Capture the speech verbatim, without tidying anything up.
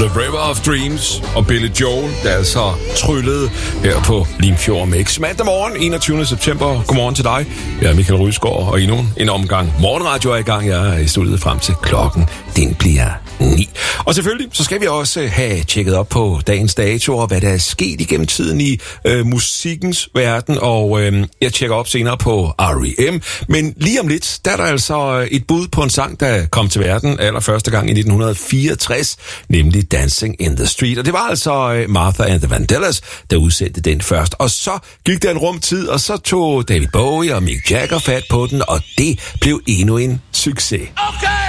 The River of Dreams og Billy Joel, der altså tryllede her på Limfjord Mix. Mandag morgen, enogtyvende september. Godmorgen til dig. Jeg er Michael Rysgaard, og endnu en omgang morgenradio er i gang. Jeg er i studiet frem til klokken. Den bliver ni. Og selvfølgelig, så skal vi også have tjekket op på dagens dato, og hvad der er sket igennem tiden i øh, musikkens verden. Og øh, jeg tjekker op senere på R E M. Men lige om lidt, der er der altså et bud på en sang, der kom til verden allerførste gang i nitten fireogtres, nemlig Dancing in the Street. Og det var altså Martha and the Vandellas, der udsendte den først. Og så gik der en rum tid, og så tog David Bowie og Mick Jagger fat på den, og det blev endnu en succes. Okay!